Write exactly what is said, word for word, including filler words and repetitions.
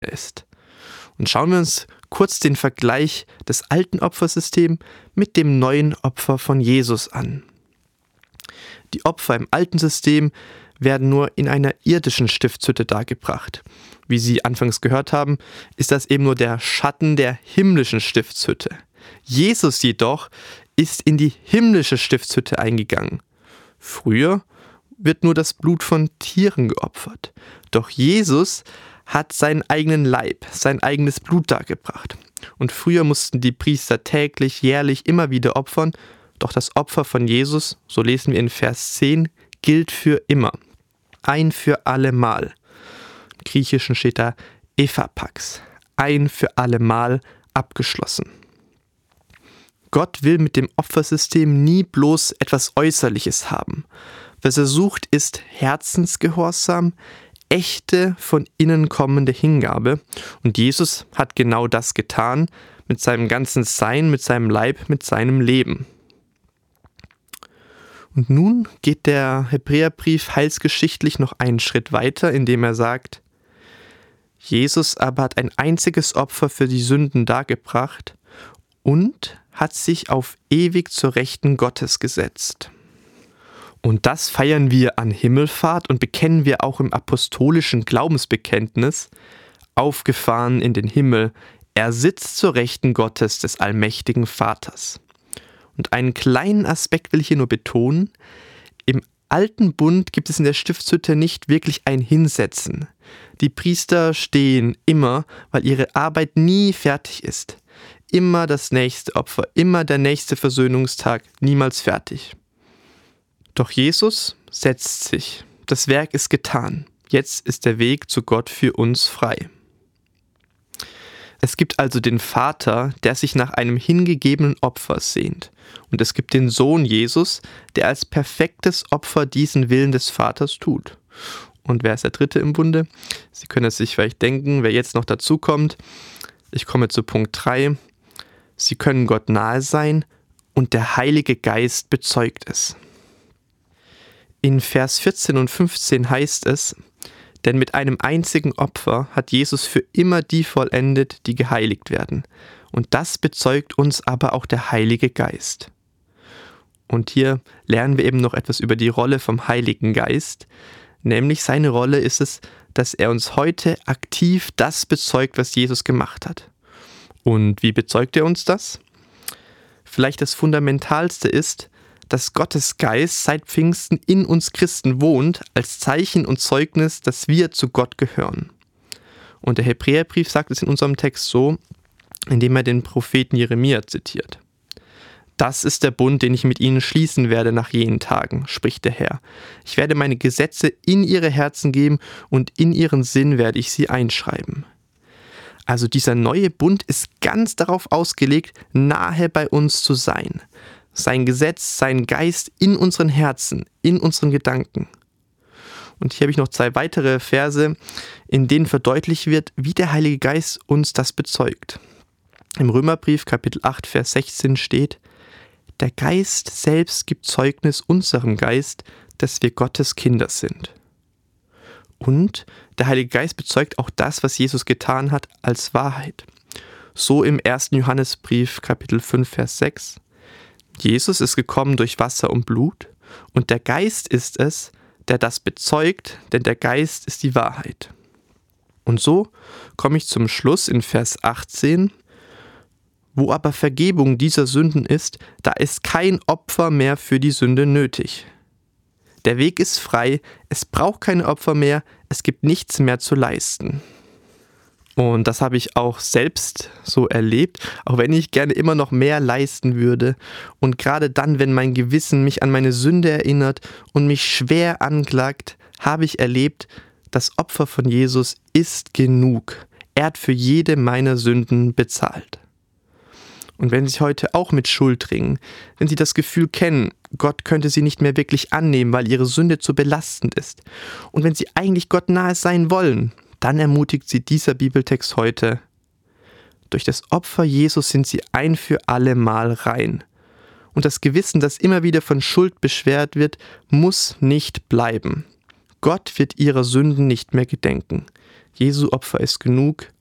ist. Und schauen wir uns kurz den Vergleich des alten Opfersystems mit dem neuen Opfer von Jesus an. Die Opfer im alten System werden nur in einer irdischen Stiftshütte dargebracht. Wie Sie anfangs gehört haben, ist das eben nur der Schatten der himmlischen Stiftshütte. Jesus jedoch ist in die himmlische Stiftshütte eingegangen. Früher wird nur das Blut von Tieren geopfert. Doch Jesus hat seinen eigenen Leib, sein eigenes Blut dargebracht. Und früher mussten die Priester täglich, jährlich immer wieder opfern. Doch das Opfer von Jesus, so lesen wir in Vers zehn, gilt für immer. Ein für allemal. Im Griechischen steht da Ephapax. Ein für allemal abgeschlossen. Gott will mit dem Opfersystem nie bloß etwas Äußerliches haben. Was er sucht, ist Herzensgehorsam, echte, von innen kommende Hingabe. Und Jesus hat genau das getan, mit seinem ganzen Sein, mit seinem Leib, mit seinem Leben. Und nun geht der Hebräerbrief heilsgeschichtlich noch einen Schritt weiter, indem er sagt, Jesus aber hat ein einziges Opfer für die Sünden dargebracht und hat sich auf ewig zur Rechten Gottes gesetzt. Und das feiern wir an Himmelfahrt und bekennen wir auch im apostolischen Glaubensbekenntnis, aufgefahren in den Himmel, er sitzt zur Rechten Gottes des allmächtigen Vaters. Und einen kleinen Aspekt will ich hier nur betonen, im alten Bund gibt es in der Stiftshütte nicht wirklich ein Hinsetzen. Die Priester stehen immer, weil ihre Arbeit nie fertig ist. Immer das nächste Opfer, immer der nächste Versöhnungstag, niemals fertig. Doch Jesus setzt sich. Das Werk ist getan. Jetzt ist der Weg zu Gott für uns frei. Es gibt also den Vater, der sich nach einem hingegebenen Opfer sehnt. Und es gibt den Sohn Jesus, der als perfektes Opfer diesen Willen des Vaters tut. Und wer ist der Dritte im Bunde? Sie können es sich vielleicht denken, wer jetzt noch dazu kommt. Ich komme zu Punkt drei. Sie können Gott nahe sein und der Heilige Geist bezeugt es. In Vers vierzehn und fünfzehn heißt es, denn mit einem einzigen Opfer hat Jesus für immer die vollendet, die geheiligt werden. Und das bezeugt uns aber auch der Heilige Geist. Und hier lernen wir eben noch etwas über die Rolle vom Heiligen Geist. Nämlich seine Rolle ist es, dass er uns heute aktiv das bezeugt, was Jesus gemacht hat. Und wie bezeugt er uns das? Vielleicht das Fundamentalste ist, dass Gottes Geist seit Pfingsten in uns Christen wohnt, als Zeichen und Zeugnis, dass wir zu Gott gehören. Und der Hebräerbrief sagt es in unserem Text so, indem er den Propheten Jeremia zitiert. Das ist der Bund, den ich mit ihnen schließen werde nach jenen Tagen, spricht der Herr. Ich werde meine Gesetze in ihre Herzen geben und in ihren Sinn werde ich sie einschreiben. Also dieser neue Bund ist ganz darauf ausgelegt, nahe bei uns zu sein. Sein Gesetz, sein Geist in unseren Herzen, in unseren Gedanken. Und hier habe ich noch zwei weitere Verse, in denen verdeutlicht wird, wie der Heilige Geist uns das bezeugt. Im Römerbrief Kapitel acht, Vers sechzehn steht, der Geist selbst gibt Zeugnis unserem Geist, dass wir Gottes Kinder sind. Und der Heilige Geist bezeugt auch das, was Jesus getan hat, als Wahrheit. So im ersten Johannesbrief Kapitel fünf, Vers sechs. Jesus ist gekommen durch Wasser und Blut und der Geist ist es, der das bezeugt, denn der Geist ist die Wahrheit. Und so komme ich zum Schluss in Vers achtzehn, wo aber Vergebung dieser Sünden ist, da ist kein Opfer mehr für die Sünde nötig. Der Weg ist frei, es braucht keine Opfer mehr, es gibt nichts mehr zu leisten. Und das habe ich auch selbst so erlebt, auch wenn ich gerne immer noch mehr leisten würde. Und gerade dann, wenn mein Gewissen mich an meine Sünde erinnert und mich schwer anklagt, habe ich erlebt, das Opfer von Jesus ist genug. Er hat für jede meiner Sünden bezahlt. Und wenn Sie heute auch mit Schuld ringen, wenn Sie das Gefühl kennen, Gott könnte Sie nicht mehr wirklich annehmen, weil Ihre Sünde zu belastend ist, und wenn Sie eigentlich Gott nahe sein wollen, dann ermutigt Sie dieser Bibeltext heute, durch das Opfer Jesus sind Sie ein für alle Mal rein. Und das Gewissen, das immer wieder von Schuld beschwert wird, muss nicht bleiben. Gott wird Ihrer Sünden nicht mehr gedenken. Jesu Opfer ist genug,